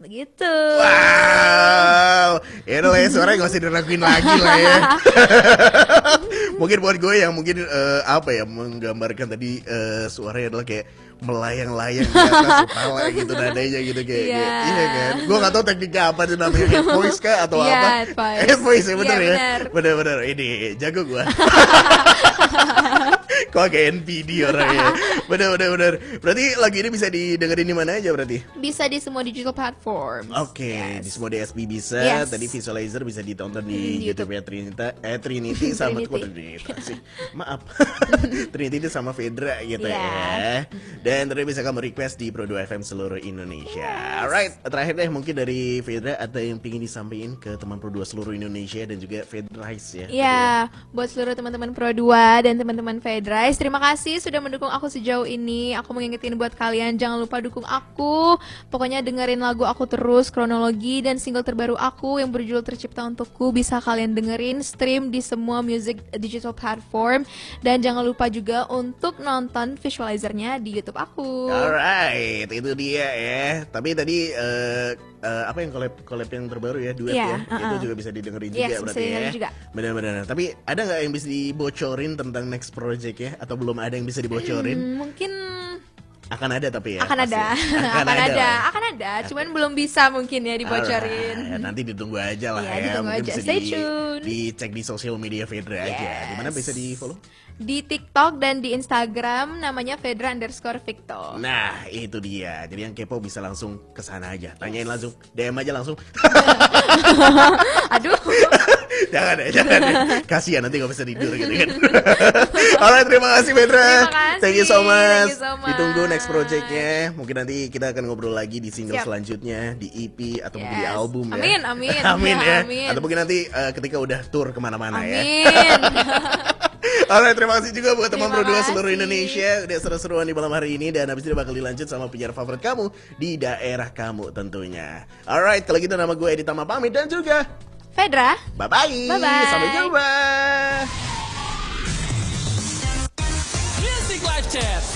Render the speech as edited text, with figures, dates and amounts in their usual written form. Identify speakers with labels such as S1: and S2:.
S1: Begitu.
S2: Wow, ya udah lah ya, suaranya gak usah diraguin lagi lah ya. Mungkin buat gue yang mungkin apa ya, menggambarkan tadi suaranya adalah kayak melayang-layang di atas kepala gitu nadanya gitu kayak, iya kan. Gue gak tahu tekniknya apa tuh namanya, head voice kah atau apa? Head voice ya bener ya. Bener-bener ini jago gue. Kok kayak NPD orangnya. Bener. Berarti lagu ini bisa didengerin di mana aja berarti?
S1: Bisa di semua digital platform.
S2: Oke, di semua DSP bisa. Tadi Visualizer bisa ditonton di YouTube-nya Trinity sama Trinity. Maaf. Trinity itu sama Fedra gitu ya. Dan terus bisa kamu request di Pro 2 FM seluruh Indonesia. Alright, terakhir deh mungkin dari Fedra ada yang pengen disampaikan ke teman Pro 2 seluruh Indonesia dan juga Fedrice ya.
S1: Iya, buat seluruh teman-teman Pro 2 dan teman-teman Fedrice, terima kasih sudah mendukung aku sejauh ini. Aku mau ngingetin buat kalian, jangan lupa dukung aku. Pokoknya dengerin lagu aku terus, kronologi dan single terbaru aku yang berjudul Tercipta Untukku bisa kalian dengerin, stream di semua music digital platform. Dan jangan lupa juga untuk nonton visualizernya di YouTube aku.
S2: Alright, itu dia ya. Tapi tadi apa yang collab yang terbaru ya, duet ya, itu juga bisa didengerin juga berarti ya. Benar-benar. Tapi ada nggak yang bisa dibocorin tentang next project ya? Atau belum ada yang bisa dibocorin?
S1: Mungkin
S2: akan ada tapi ya.
S1: Akan ada. Cuman belum bisa mungkin ya dibocorin.
S2: Nanti ditunggu aja lah ya. Mungkin bisa dicek di sosial media Fedra aja. Di mana bisa di follow?
S1: Di TikTok dan di Instagram namanya Fedra_Victo.
S2: Nah itu dia. Jadi yang kepo bisa langsung kesana aja. Tanyain langsung, DM aja langsung.
S1: Aduh.
S2: Jangan deh. Kasihan nanti gak bisa tidur gitu kan. Alright, terima kasih Fedra. Thank you so much. Ditunggu next projectnya. Mungkin nanti kita akan ngobrol lagi di single selanjutnya, di EP atau mungkin di album ya. Amin ya. Atau mungkin nanti ketika udah tour kemana-mana ya. Alright, terima kasih juga buat teman Pro 2 seluruh Indonesia. Udah seru-seruan di malam hari ini. Dan habis itu bakal dilanjut sama penyiar favorit kamu di daerah kamu tentunya. Alright, kalau gitu nama gue Edi Tama pamit dan juga
S1: Fedra.
S2: Bye-bye. Sampai jumpa.
S3: Music Live Chat.